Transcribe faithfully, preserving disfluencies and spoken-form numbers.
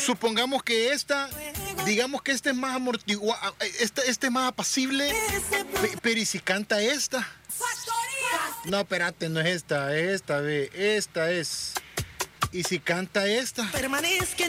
Supongamos que esta, digamos que esta es más amortiguada, esta, esta es más apacible, pe- pero ¿y si canta esta? No, espérate, no es esta, es esta, ve, esta es. ¿Y si canta esta? Permanezca